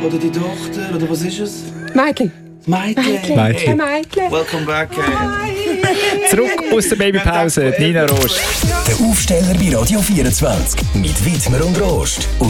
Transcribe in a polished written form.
Oder die Tochter, oder was ist es? Mädchen. Mädchen. Mädchen. Welcome back. Zurück aus der Babypause, Nina Rost. Der Aufsteller bei Radio 24 mit Widmer und Rost.